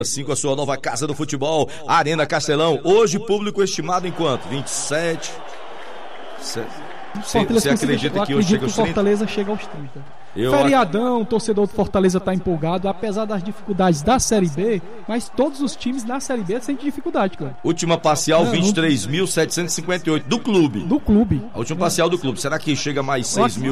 5, a sua nova casa do futebol, Arena Castelão. Hoje, público estimado em quanto? 27? Você acredita que hoje chega aos 30? Fortaleza chega aos 30. Feriadão, o torcedor do Fortaleza está empolgado, apesar das dificuldades da Série B, mas todos os times na Série B sentem dificuldade, cara. Última parcial, 23.758 do clube. Do clube. A última parcial do clube. Será que chega mais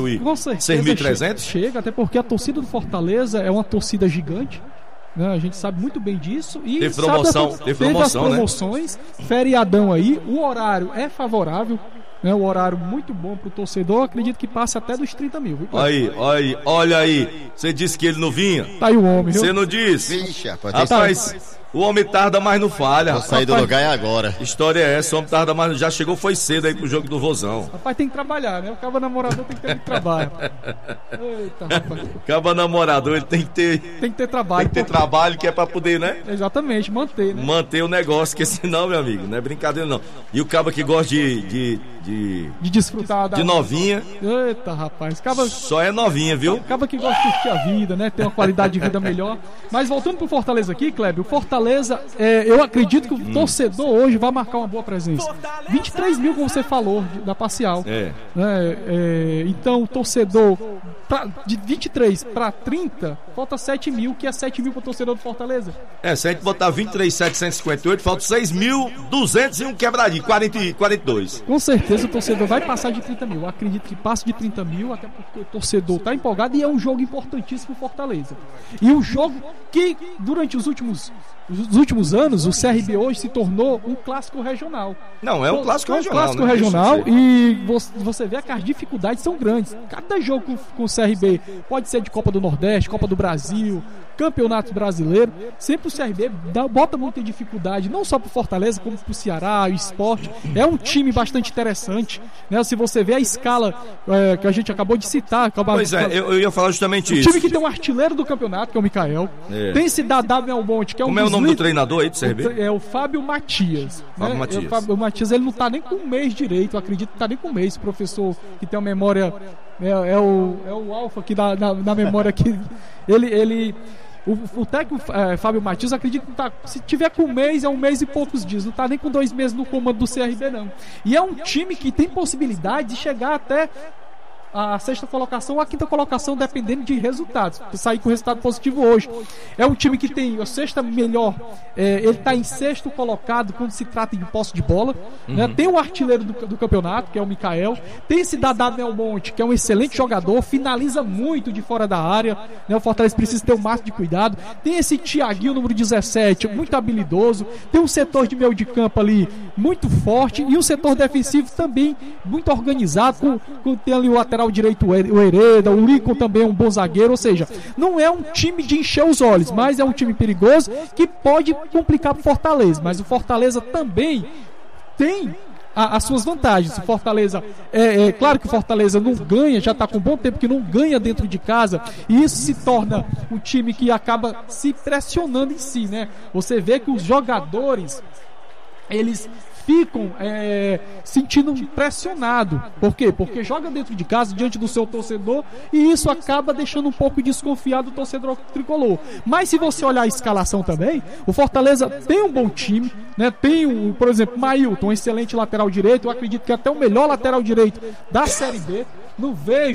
6.300? Chega, até porque a torcida do Fortaleza é uma torcida gigante. A gente sabe muito bem disso. E teve promoção, teve as promoções, né? Feriadão aí, o horário é favorável, né? O horário muito bom pro torcedor. Acredito que passe até dos 30 mil. Olha aí. Você disse que ele não vinha? Tá aí o homem, viu? Você não disse? Vixe, rapaz. O homem tarda, mas não falha. Vou sair do lugar agora. História é essa, o homem tarda, mas já chegou, foi cedo aí pro jogo do Vozão. Rapaz, tem que trabalhar, né? O cabo namorador tem que ter trabalho. Eita, rapaz. O cabo namorador, ele tem que ter trabalho. Tem que ter trabalho, que é pra poder, né? Exatamente, manter, né? Manter o negócio, que senão, meu amigo, não é brincadeira não. E o cabo que gosta de desfrutar de novinha. Eita, rapaz. Cabo... Só é novinha, viu? Acaba que gosta de curtir a vida, né? Ter uma qualidade de vida melhor. Mas voltando pro Fortaleza aqui, Kleber, o Fortaleza, eu acredito que o torcedor hoje vai marcar uma boa presença. 23 mil, como você falou, da parcial. Então, o torcedor, de 23 para 30, falta 7 mil, que é 7 mil pro torcedor do Fortaleza. Se a gente botar 23.758, falta 6.200 e um quebradinho, 42. Com certeza o torcedor vai passar de 30 mil. Eu acredito que passe de 30 mil, até porque o torcedor está empolgado e é um jogo importantíssimo pro Fortaleza. E um jogo que, durante os últimos anos, o CRB hoje se tornou um clássico regional. Não, é um clássico regional. É um clássico regional e você vê que as dificuldades são grandes. Cada jogo com o CRB pode ser de Copa do Nordeste, Copa do Brasil, Campeonato Brasileiro. Sempre o CRB bota muita dificuldade, não só pro Fortaleza, como pro Ceará, o Sport. É um time bastante interessante, né? Se você vê a escala que a gente acabou de citar. Eu ia falar justamente isso. O time que tem um artilheiro do campeonato, que é o Mikael. Tem esse Dadá Belmonte, que é um Como é o nome do treinador aí do CRB? É o Fábio Matias. O Fábio Matias, ele não tá nem com um mês direito, eu acredito que tá nem com um mês. Esse professor que tem uma memória, é o Alfa aqui na memória aqui. O técnico Fábio Matias, acredito que se tiver com um mês, é um mês e poucos dias. Não tá nem com 2 meses no comando do CRB, não. E é um time que tem possibilidade de chegar até a sexta colocação ou a quinta colocação, dependendo de resultados. Sair com resultado positivo hoje. É um time que tem a sexta melhor, ele está em sexto colocado quando se trata de posse de bola, né? Tem o artilheiro do campeonato, que é o Mikael. Tem esse Dadá Belmonte, que é um excelente jogador, finaliza muito de fora da área, né? O Fortaleza precisa ter o máximo de cuidado. Tem esse Thiaguinho, número 17, muito habilidoso. Tem um setor de meio de campo ali muito forte e um setor defensivo também muito organizado, tem ali o lateral direito, o Hereda, o Lincoln também é um bom zagueiro. Ou seja, não é um time de encher os olhos, mas é um time perigoso que pode complicar pro Fortaleza. Mas o Fortaleza também tem as suas vantagens. O Fortaleza, claro que o Fortaleza não ganha, já está com um bom tempo que não ganha dentro de casa, e isso se torna um time que acaba se pressionando em si, né? Você vê que os jogadores, eles ficam sentindo pressionado. Por quê? Porque joga dentro de casa, diante do seu torcedor, e isso acaba deixando um pouco desconfiado o torcedor tricolor. Mas se você olhar a escalação também, o Fortaleza tem um bom time, né? Tem, por exemplo, Mailton, um excelente lateral direito. Eu acredito que até o melhor lateral direito da Série B. Não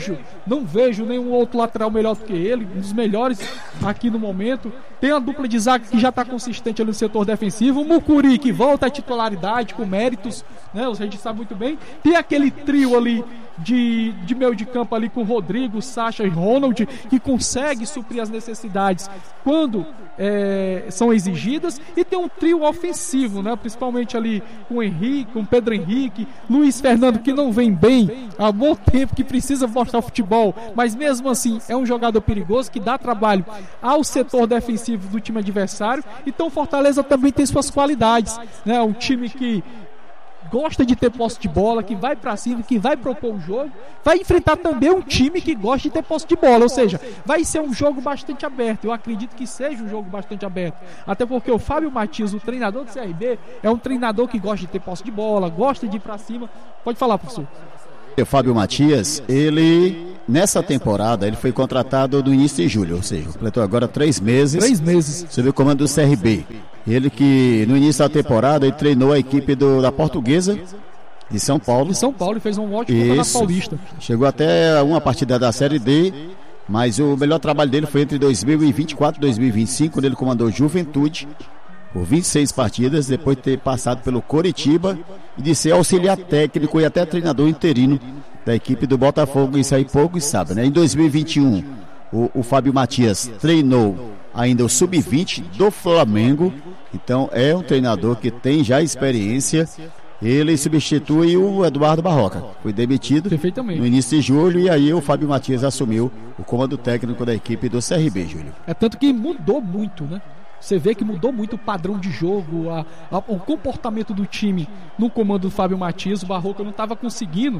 vejo nenhum outro lateral melhor do que ele, um dos melhores aqui no momento. Tem a dupla de zaga que já está consistente ali no setor defensivo. O Mucuri, que volta à titularidade com méritos, né? A gente sabe muito bem. Tem aquele trio ali de meio de campo ali com Rodrigo, Sacha e Ronald, que consegue suprir as necessidades quando são exigidas. E tem um trio ofensivo, né? Principalmente ali com o Henrique, com o Pedro Henrique, Luiz Fernando, que não vem bem há bom tempo, que precisa mostrar o futebol, mas mesmo assim é um jogador perigoso que dá trabalho ao setor defensivo do time adversário. Então o Fortaleza também tem suas qualidades, né? Um time que gosta de ter posse de bola, que vai pra cima, que vai propor o jogo, vai enfrentar também um time que gosta de ter posse de bola. Ou seja, vai ser um jogo bastante aberto. Eu acredito que seja um jogo bastante aberto, até porque o Fábio Matias, o treinador do CRB, é um treinador que gosta de ter posse de bola, gosta de ir pra cima. Pode falar, professor. O Fábio Matias, ele nessa temporada, ele foi contratado no início de julho, ou seja, completou agora 3 meses. 3 meses. Sob o comando do CRB. Ele que, no início da temporada, ele treinou a equipe da Portuguesa de São Paulo. De São Paulo, e fez um ótimo campeonato paulista. Chegou até uma partida da Série D, mas o melhor trabalho dele foi entre 2024 e 2025, quando ele comandou Juventude por 26 partidas, depois de ter passado pelo Coritiba e de ser auxiliar técnico e até treinador interino da equipe do Botafogo. Isso aí poucos sabem, né? Em 2021, o Fábio Matias treinou ainda o Sub-20 do Flamengo. Então é um treinador que tem já experiência. Ele substitui o Eduardo Barroca, foi demitido no início de julho, e aí o Fábio Matias assumiu o comando técnico da equipe do CRB, Júlio. É tanto que mudou muito, né? Você vê que mudou muito o padrão de jogo, o comportamento do time no comando do Fábio Matias. O Barroca não estava conseguindo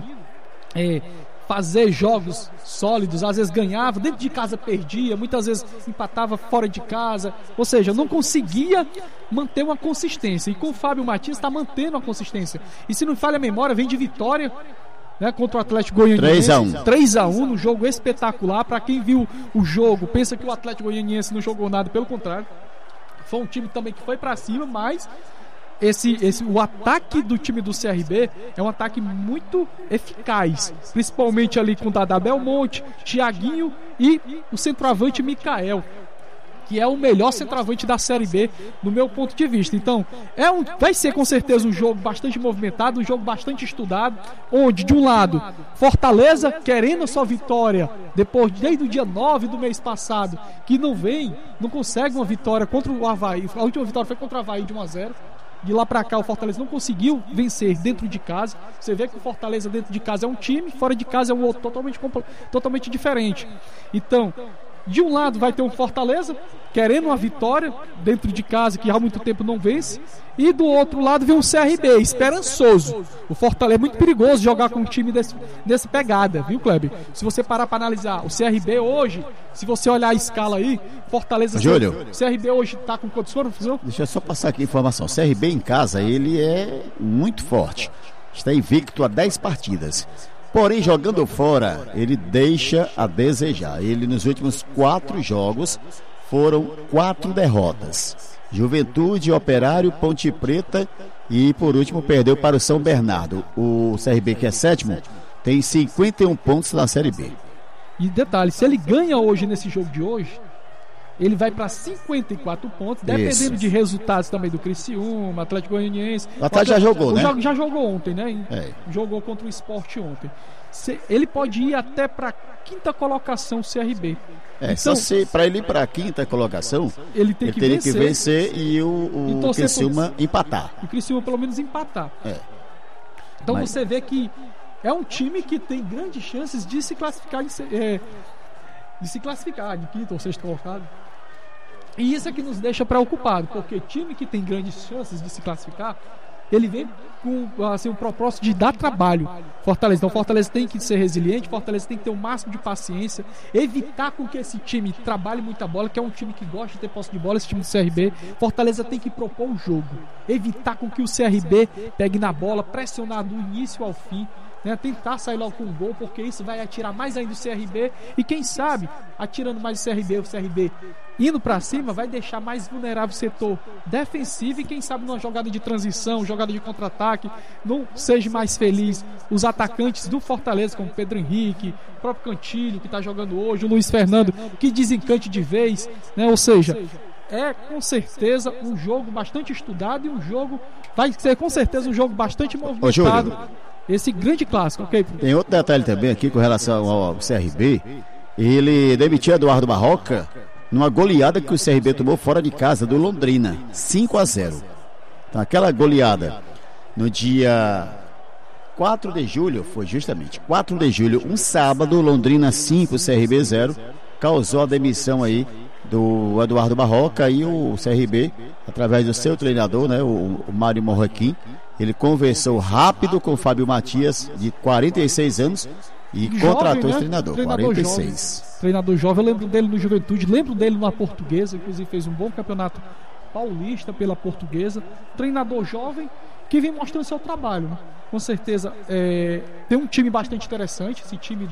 fazer jogos sólidos, às vezes ganhava, dentro de casa perdia, muitas vezes empatava fora de casa, ou seja, não conseguia manter uma consistência, e com o Fábio Matias está mantendo a consistência, e se não falha a memória, vem de vitória, né, contra o Atlético Goianiense, 3-1 no jogo espetacular. Para quem viu o jogo, pensa que o Atlético Goianiense não jogou nada, pelo contrário, foi um time também que foi para cima, mas o ataque do time do CRB é um ataque muito eficaz, principalmente ali com o Dadá Belmonte, Thiaguinho e o centroavante Mikael, que é o melhor centroavante da Série B, no meu ponto de vista. Então, vai ser com certeza um jogo bastante movimentado, um jogo bastante estudado, onde, de um lado, Fortaleza querendo a sua vitória, desde o dia 9 do mês passado, que não consegue uma vitória contra o Avaí. A última vitória foi contra o Avaí de 1-0. De lá pra cá o Fortaleza não conseguiu vencer dentro de casa. Você vê que o Fortaleza dentro de casa é um time, fora de casa é um outro totalmente diferente. Então, de um lado vai ter um Fortaleza querendo uma vitória dentro de casa, que há muito tempo não vence, e do outro lado vem um CRB esperançoso. O Fortaleza é muito perigoso jogar com um time desse pegada, viu, Kleber? Se você parar para analisar o CRB hoje, se você olhar a escala aí, Fortaleza... Júlio, o CRB hoje tá com quantos foram? Deixa eu só passar aqui a informação. O CRB em casa, ele é muito forte, está invicto a 10 partidas. Porém, jogando fora, ele deixa a desejar. Ele, nos últimos 4 jogos, foram 4 derrotas. Juventude, Operário, Ponte Preta e, por último, perdeu para o São Bernardo. O CRB, que é 7º, tem 51 pontos na Série B. E detalhe, se ele ganha hoje nesse jogo de hoje, ele vai para 54 pontos, dependendo de resultados também do Criciúma, Atlético Goianiense. O Atlético já jogou, né? Já jogou ontem, né? Jogou contra o Sport ontem. Ele pode ir até para a 5ª colocação, o CRB. Então, para ele ir para a 5ª colocação, ele teria que vencer e o Criciúma empatar. O Criciúma pelo menos empatar. Então você vê que é um time que tem grandes chances de se classificar de se classificar de 5º ou 6º colocado. E isso é que nos deixa preocupado, porque time que tem grandes chances de se classificar, ele vem com um propósito de dar trabalho. Fortaleza. Então Fortaleza tem que ser resiliente, Fortaleza tem que ter o máximo de paciência, evitar com que esse time trabalhe muita bola, que é um time que gosta de ter posse de bola, esse time do CRB. Fortaleza tem que propor o jogo, evitar com que o CRB pegue na bola, pressionar do início ao fim, né, tentar sair logo com um gol, porque isso vai atirar mais ainda o CRB, e quem sabe, atirando mais o CRB indo pra cima, vai deixar mais vulnerável o setor defensivo, e quem sabe numa jogada de transição, jogada de contra-ataque, não seja mais feliz os atacantes do Fortaleza, como Pedro Henrique, o próprio Cantilho, que tá jogando hoje, o Luiz Fernando, que desencante de vez, né? Ou seja, é com certeza um jogo bastante estudado, e um jogo, vai ser com certeza um jogo bastante movimentado. Esse grande clássico, ok? Tem outro detalhe também aqui com relação ao CRB. Ele demitiu Eduardo Barroca numa goleada que o CRB tomou fora de casa do Londrina, 5-0. Então aquela goleada no dia 4 de julho, foi justamente 4 de julho, um sábado, Londrina 5, CRB 0, causou a demissão aí do Eduardo Barroca, e o CRB, através do seu treinador, né, o Mário Morrequim, ele conversou rápido com o Fábio Matias, de 46 anos, e jovem, contratou esse treinador 46. Treinador jovem, eu lembro dele no Juventude, lembro dele na Portuguesa, inclusive fez um bom campeonato Paulista, pela Portuguesa. Treinador jovem que vem mostrando seu trabalho, né? Com certeza tem um time bastante interessante, esse time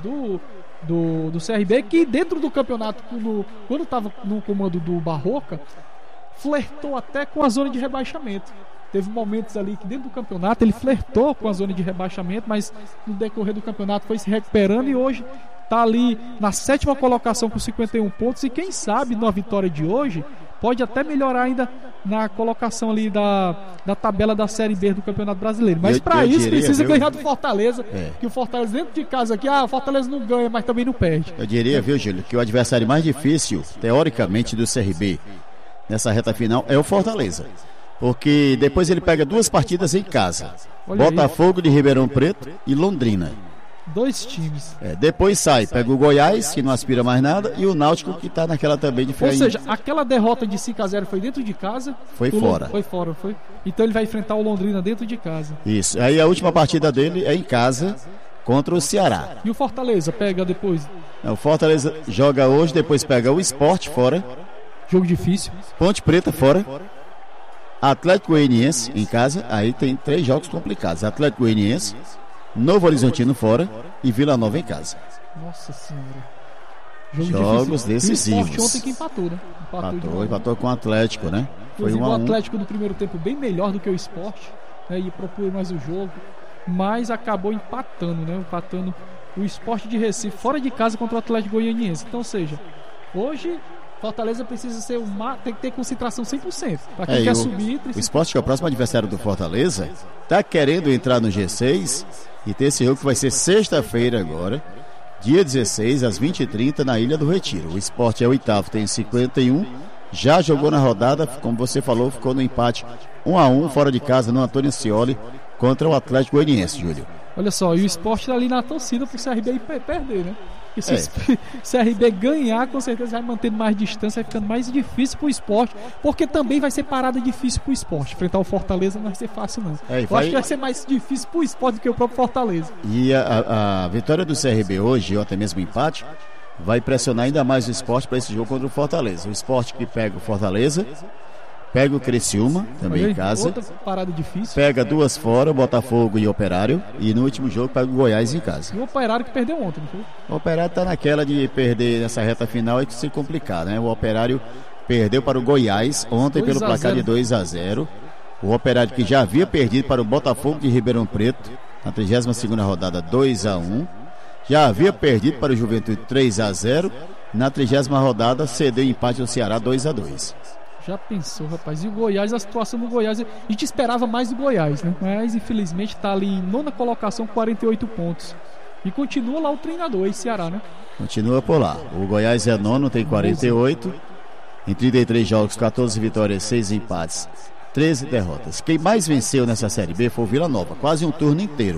do CRB, que dentro do campeonato, quando estava no comando do Barroca, flertou até com a zona de rebaixamento. Teve momentos ali que dentro do campeonato ele flertou com a zona de rebaixamento, mas no decorrer do campeonato foi se recuperando e hoje está ali na 7ª colocação com 51 pontos, e quem sabe na vitória de hoje pode até melhorar ainda na colocação ali da tabela da Série B do Campeonato Brasileiro. Mas para isso precisa ganhar do Fortaleza, que o Fortaleza dentro de casa aqui, o Fortaleza não ganha, mas também não perde. Eu diria, viu, Júlio, que o adversário mais difícil, teoricamente, do CRB nessa reta final é o Fortaleza. Porque depois ele pega 2 partidas em casa. Olha, Botafogo aí de Ribeirão Preto e Londrina. 2 times. Depois pega o Goiás, que não aspira mais nada, e o Náutico, que está naquela também diferente. Ou seja, aquela derrota de 5-0 foi dentro de casa. Foi fora. Foi fora, foi. Então ele vai enfrentar o Londrina dentro de casa. Isso. Aí a última partida dele é em casa contra o Ceará. E o Fortaleza pega depois? O Fortaleza joga hoje, depois pega o Sport fora. Jogo difícil. Ponte Preta fora. Atlético Goianiense em casa. Aí tem 3 jogos complicados. Atlético Goianiense, Novo Horizontino fora e Vila Nova em casa. Nossa Senhora. Jogos decisivos. O Sport ontem que empatou, né? Empatou com o Atlético, né? Foi o Atlético no primeiro tempo bem melhor do que o Sport, né? E propôs mais o jogo, mas acabou empatando, né? Empatando o Sport de Recife fora de casa contra o Atlético Goianiense. Então, ou seja, hoje Fortaleza precisa tem que ter concentração 100%. Para quem quer subir, precisa... O Sport, que é o próximo adversário do Fortaleza, está querendo entrar no G6 e ter esse jogo que vai ser sexta-feira agora, dia 16, às 20h30, na Ilha do Retiro. O Sport é o 8º, tem 51, já jogou na rodada, como você falou, ficou no empate 1-1, fora de casa, no Antônio Scioli, contra o Atlético Goianiense, Júlio. Olha só, e o Sport está ali na torcida pro CRB perder, né? E se o CRB ganhar, com certeza vai mantendo mais distância, vai ficando mais difícil pro Sport, porque também vai ser parada difícil pro Sport. Enfrentar o Fortaleza não vai ser fácil, não. Eu acho que vai ser mais difícil pro Sport do que o próprio Fortaleza. E a vitória do CRB hoje, ou até mesmo empate, vai pressionar ainda mais o Sport para esse jogo contra o Fortaleza. O Sport que pega o Fortaleza, pega o Criciúma, também em casa. Outra parada difícil. Pega 2 fora, o Botafogo e o Operário. E no último jogo pega o Goiás em casa. E o Operário que perdeu ontem, não foi? O Operário está naquela de perder nessa reta final e que se complicar, né? O Operário perdeu para o Goiás ontem pelo placar de 2-0. O Operário que já havia perdido para o Botafogo de Ribeirão Preto na 32ª rodada 2-1. Já havia perdido para o Juventude 3-0. Na 30ª rodada cedeu empate ao Ceará 2-2. Já pensou, rapaz? E o Goiás, a situação do Goiás, a gente esperava mais do Goiás, né? Mas infelizmente está ali em 9ª colocação, 48 pontos. E continua lá o treinador, aí Ceará, né? Continua por lá. O Goiás é 9º, tem 48. Em 33 jogos, 14 vitórias, 6 empates, 13 derrotas. Quem mais venceu nessa Série B foi o Vila Nova, quase um turno inteiro.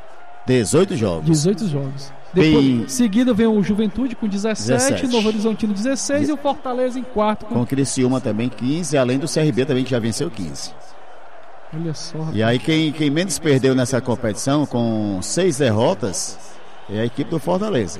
18 jogos. 18 jogos. Depois, seguida vem o Juventude com 17, Novo Horizontino 16 e o Fortaleza em 4º. Com o Criciúma também 15, além do CRB também que já venceu 15. Olha só, rapaz. E aí quem menos perdeu nessa competição, com 6 derrotas, é a equipe do Fortaleza.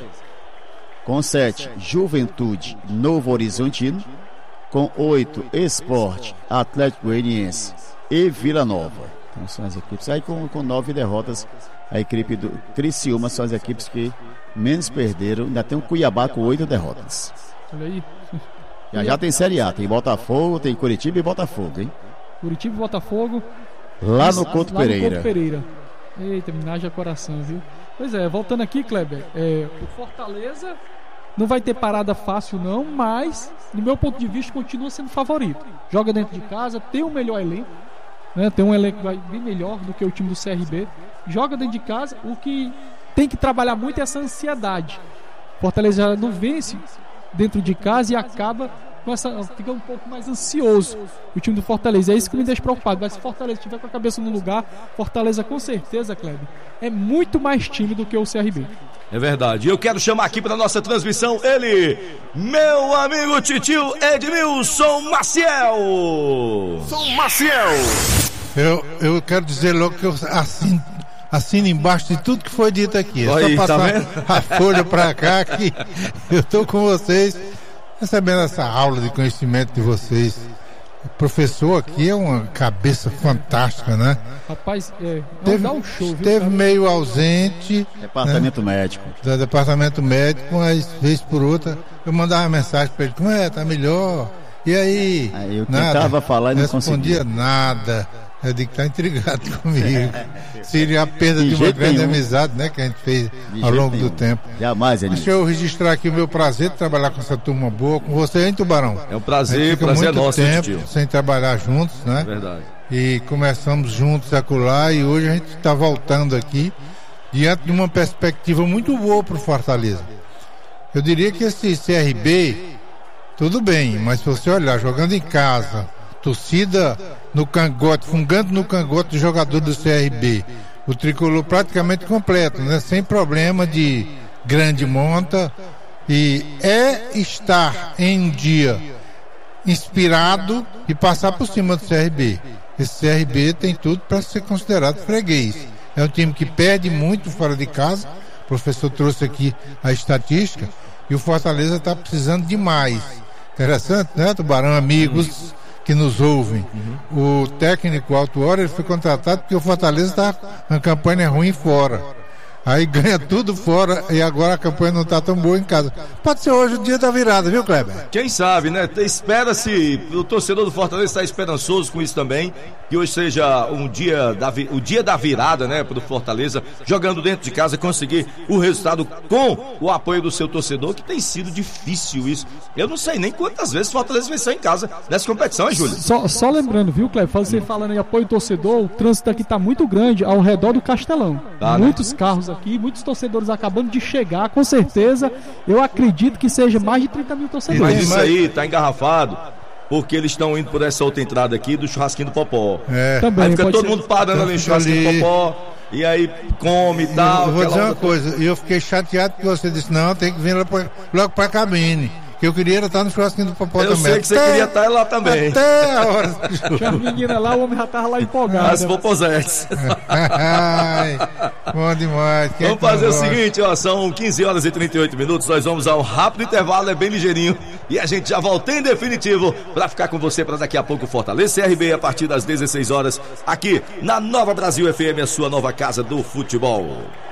Com 7, Juventude, Novo Horizontino. Com 8, Sport, Atlético Goianiense e Vila Nova. Então são as equipes. Aí com 9 derrotas, a equipe do Criciúma são as equipes que menos perderam. Ainda tem o Cuiabá com 8 derrotas. Olha aí. Já tem Série A, tem Botafogo, tem Curitiba e Botafogo, hein? Curitiba e Botafogo. Lá no Couto Pereira. No Couto Pereira. Eita, me naja coração, viu? Pois é, voltando aqui, Kleber. O Fortaleza não vai ter parada fácil não, mas no meu ponto de vista continua sendo favorito. Joga dentro de casa, tem o melhor elenco, né? Tem um elenco bem melhor do que o time do CRB. Joga dentro de casa, o que tem que trabalhar muito é essa ansiedade. Fortaleza já não vence dentro de casa e acaba fica um pouco mais ansioso o time do Fortaleza. É isso que me deixa preocupado. Mas se Fortaleza estiver com a cabeça no lugar, Fortaleza com certeza, Kleber, é muito mais time do que o CRB. É verdade. Eu quero chamar aqui para nossa transmissão ele, meu amigo titio Edmilson Maciel. Eu quero dizer logo que eu assino embaixo de tudo que foi dito aqui. É aí, só passar a folha pra cá que eu tô com vocês, recebendo essa aula de conhecimento de vocês. professor aqui é uma cabeça fantástica, né? Rapaz, dá um show, esteve meio ausente. Departamento médico. Do departamento médico, mas vez por outra eu mandava mensagem para ele, como é, tá melhor? E aí? Aí eu tentava falar e não conseguia. Nada. Eu digo que tá intrigado comigo. Seria a perda de uma grande amizade, né, que a gente fez ao longo do tempo. Jamais, Edmilson. Deixa eu registrar aqui o meu prazer de trabalhar com essa turma boa, com você, hein, Tubarão? É um prazer, prazer nosso, tempo sem trabalhar juntos, né? É verdade. E começamos juntos acolá e hoje a gente está voltando aqui diante de uma perspectiva muito boa para o Fortaleza. Eu diria que esse CRB, tudo bem, mas se você olhar jogando em casa, torcida no cangote, fungando no cangote do jogador do CRB, o tricolor praticamente completo, né? Sem problema de grande monta, e estar em um dia inspirado e passar por cima do CRB. Esse CRB tem tudo para ser considerado freguês. É um time que perde muito fora de casa, o professor trouxe aqui a estatística, e o Fortaleza está precisando demais. Interessante, né, Tubarão? Amigos que nos ouvem. O técnico Alto Hora, ele foi contratado porque o Fortaleza está uma campanha ruim fora. Aí ganha tudo fora e agora a campanha não está tão boa em casa. Pode ser hoje o dia da virada, viu, Kleber? Quem sabe, né? Espera-se, o torcedor do Fortaleza está esperançoso com isso também, que hoje seja o dia da virada, né, para o Fortaleza, jogando dentro de casa, conseguir o resultado com o apoio do seu torcedor, que tem sido difícil isso. Eu não sei nem quantas vezes o Fortaleza venceu em casa nessa competição, hein, Júlio? Só lembrando, viu, Kleber? Você falando em apoio torcedor, o trânsito aqui está muito grande ao redor do Castelão. Muitos carros aqui, muitos torcedores acabando de chegar, com certeza, eu acredito que seja mais de 30 mil torcedores. Mas isso aí tá engarrafado, porque eles estão indo por essa outra entrada aqui do churrasquinho do Popó. Também, aí fica todo mundo parando ali no churrasquinho do Popó, e aí come e tal. Eu vou dizer uma coisa, e eu fiquei chateado que você disse, não, tem que vir logo pra cabine. Que eu queria estar no churrasquinho do Popó também. Eu sei que você queria estar lá também. Até a hora. Tinha a menina lá, o homem já tava lá empolgado. As Popozetes. Bom demais. Vamos fazer o seguinte, ó, são 15 horas e 38 minutos, nós vamos ao rápido intervalo, é bem ligeirinho, e a gente já volta em definitivo para ficar com você para daqui a pouco Fortaleza CRB a partir das 16 horas, aqui na Nova Brasil FM, a sua nova casa do futebol.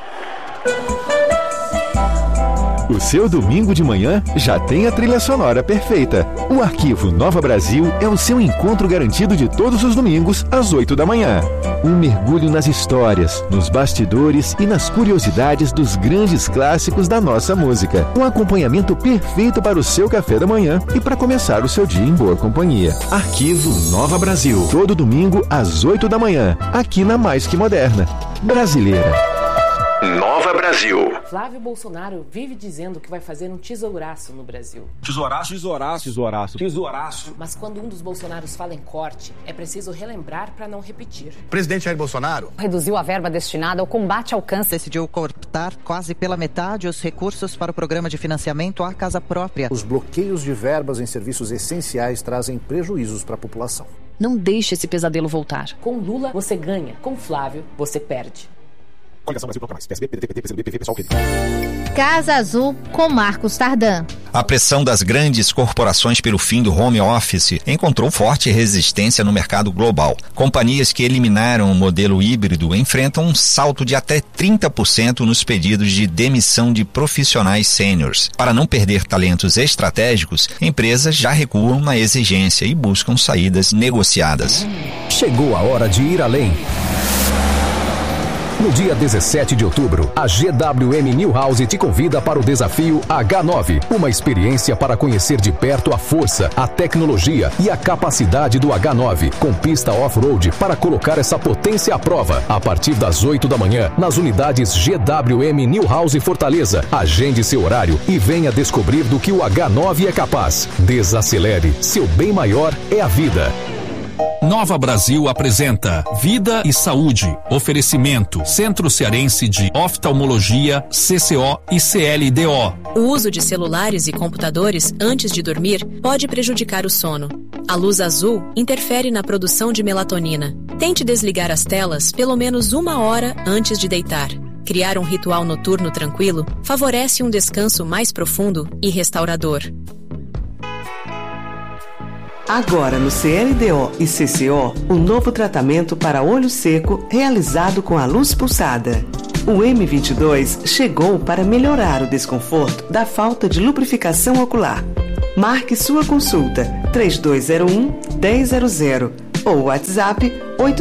O seu domingo de manhã já tem a trilha sonora perfeita. O Arquivo Nova Brasil é o seu encontro garantido de todos os domingos, às 8 da manhã. Um mergulho nas histórias, nos bastidores e nas curiosidades dos grandes clássicos da nossa música. Um acompanhamento perfeito para o seu café da manhã e para começar o seu dia em boa companhia. Arquivo Nova Brasil. Todo domingo, às 8 da manhã, aqui na Mais Que Moderna. Brasileira. Nova Brasil. Flávio Bolsonaro vive dizendo que vai fazer um tesouraço no Brasil. Tesouraço, tesouraço, tesouraço, tesouraço. Mas quando um dos Bolsonaros fala em corte, é preciso relembrar para não repetir. O presidente Jair Bolsonaro reduziu a verba destinada ao combate ao câncer. Decidiu cortar quase pela metade os recursos para o programa de financiamento à casa própria. Os bloqueios de verbas em serviços essenciais trazem prejuízos para a população. Não deixe esse pesadelo voltar. Com Lula, você ganha. Com Flávio, você perde. Casa Azul com Marcos Tardan. A pressão das grandes corporações pelo fim do home office encontrou forte resistência no mercado global. Companhias que eliminaram o modelo híbrido enfrentam um salto de até 30% nos pedidos de demissão de profissionais sêniors. Para não perder talentos estratégicos, empresas já recuam na exigência e buscam saídas negociadas. Chegou a hora de ir além. No dia 17 de outubro, a GWM New House te convida para o desafio H9, uma experiência para conhecer de perto a força, a tecnologia e a capacidade do H9, com pista off-road para colocar essa potência à prova. A partir das 8 da manhã, nas unidades GWM New House Fortaleza. Agende seu horário e venha descobrir do que o H9 é capaz. Desacelere, seu bem maior é a vida. Nova Brasil apresenta Vida e Saúde. Oferecimento Centro Cearense de Oftalmologia, CCO e CLDO. O uso de celulares e computadores antes de dormir pode prejudicar o sono. A luz azul interfere na produção de melatonina. Tente desligar as telas pelo menos 1 hora antes de deitar. Criar um ritual noturno tranquilo favorece um descanso mais profundo e restaurador. Agora no CLDO e CCO, o novo tratamento para olho seco realizado com a luz pulsada. O M22 chegou para melhorar o desconforto da falta de lubrificação ocular. Marque sua consulta 3201-1000 ou WhatsApp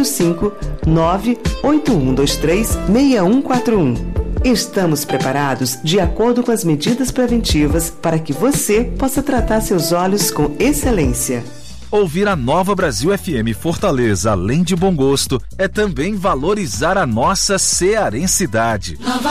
859-8123-6141. Estamos preparados de acordo com as medidas preventivas para que você possa tratar seus olhos com excelência. Ouvir a Nova Brasil FM Fortaleza, além de bom gosto, é também valorizar a nossa cearensidade.